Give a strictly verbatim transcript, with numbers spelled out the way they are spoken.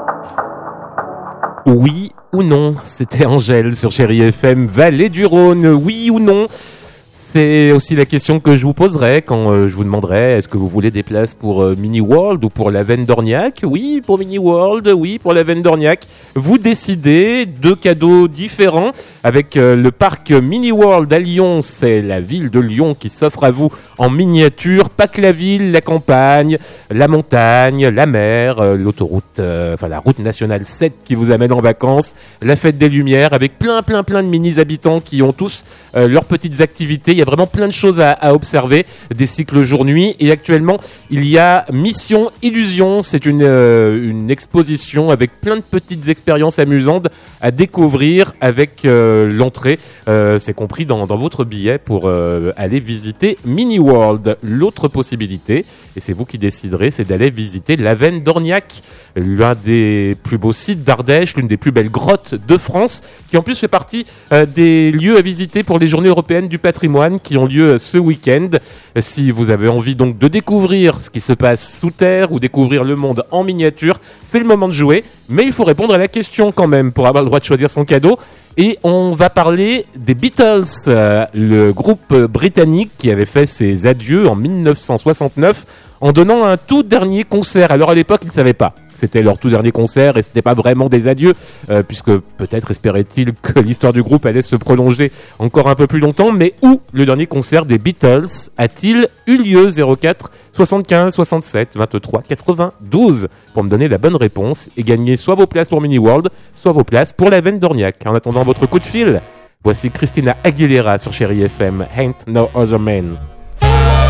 Oui ou non, c'était Angèle sur Chérie F M, Vallée du Rhône, oui ou non? C'est aussi la question que je vous poserai quand euh, je vous demanderai est-ce que vous voulez des places pour euh, Mini World ou pour la Veine d'Orniac? Oui, pour Mini World, oui, pour la Veine d'Orniac. Vous décidez, deux cadeaux différents avec euh, le parc Mini World à Lyon. C'est la ville de Lyon qui s'offre à vous en miniature, pas que la ville, la campagne, la montagne, la mer, euh, l'autoroute, euh, enfin la route nationale sept qui vous amène en vacances, la fête des Lumières avec plein plein plein de mini-habitants qui ont tous euh, leurs petites activités. Il y a vraiment plein de choses à, à observer, des cycles jour-nuit. Et actuellement, il y a Mission Illusion. C'est une, euh, une exposition avec plein de petites expériences amusantes à découvrir avec euh, l'entrée. Euh, c'est compris dans, dans votre billet pour euh, aller visiter Mini World. L'autre possibilité, et c'est vous qui déciderez, c'est d'aller visiter la Veine d'Orniac, l'un des plus beaux sites d'Ardèche, l'une des plus belles grottes de France, qui en plus fait partie euh, des lieux à visiter pour les Journées européennes du patrimoine qui ont lieu ce week-end. Si vous avez envie donc de découvrir ce qui se passe sous terre ou découvrir le monde en miniature, c'est le moment de jouer. Mais il faut répondre à la question quand même pour avoir le droit de choisir son cadeau. Et on va parler des Beatles, euh, le groupe britannique qui avait fait ses adieux en dix-neuf cent soixante-neuf en donnant un tout dernier concert. Alors à l'époque, ils ne savaient pas. C'était leur tout dernier concert et c'était pas vraiment des adieux, euh, puisque peut-être espérait-il que l'histoire du groupe allait se prolonger encore un peu plus longtemps. Mais où le dernier concert des Beatles a-t-il eu lieu? Zéro quatre soixante-quinze soixante-sept vingt-trois quatre-vingt-douze pour me donner la bonne réponse et gagner soit vos places pour Mini World, soit vos places pour la Veine d'Orniac. En attendant votre coup de fil, voici Christina Aguilera sur Chérie F M, Ain't No Other Man.